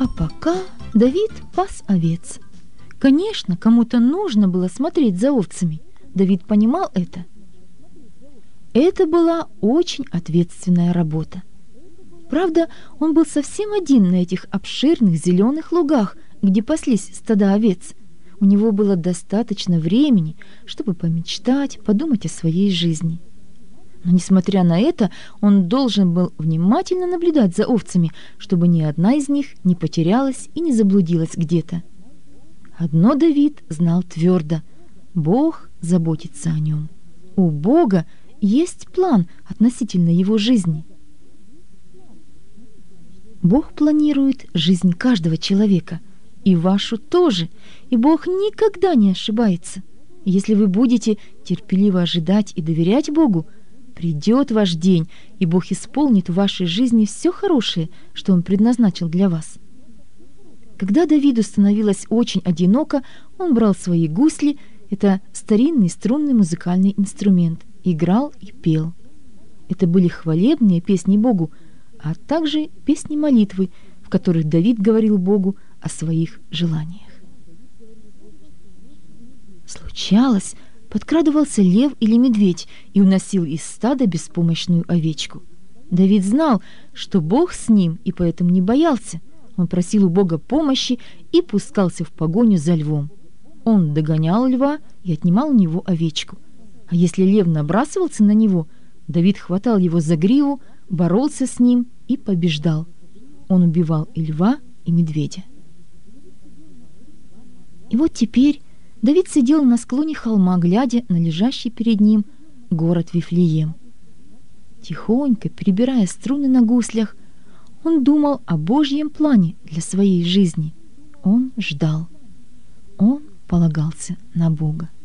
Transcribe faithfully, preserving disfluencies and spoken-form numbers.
А пока Давид пас овец. Конечно, кому-то нужно было смотреть за овцами. Давид понимал это. Это была очень ответственная работа. Правда, он был совсем один на этих обширных зеленых лугах, где паслись стада овец. У него было достаточно времени, чтобы помечтать, подумать о своей жизни. Но, несмотря на это, он должен был внимательно наблюдать за овцами, чтобы ни одна из них не потерялась и не заблудилась где-то. Одно Давид знал твердо – Бог заботится о нем. У Бога есть план относительно его жизни. Бог планирует жизнь каждого человека, и вашу тоже, и Бог никогда не ошибается. Если вы будете терпеливо ожидать и доверять Богу, придет ваш день, и Бог исполнит в вашей жизни все хорошее, что Он предназначил для вас. Когда Давиду становилось очень одиноко, он брал свои гусли, это старинный струнный музыкальный инструмент, играл и пел. Это были хвалебные песни Богу, а также песни молитвы, в которых Давид говорил Богу о своих желаниях. Случалось, подкрадывался лев или медведь и уносил из стада беспомощную овечку. Давид знал, что Бог с ним, и поэтому не боялся. Он просил у Бога помощи и пускался в погоню за львом. Он догонял льва и отнимал у него овечку. А если лев набрасывался на него, Давид хватал его за гриву, боролся с ним и побеждал. Он убивал и льва, и медведя. И вот теперь Давид сидел на склоне холма, глядя на лежащий перед ним город Вифлеем. Тихонько перебирая струны на гуслях, он думал о Божьем плане для своей жизни. Он ждал. Он полагался на Бога.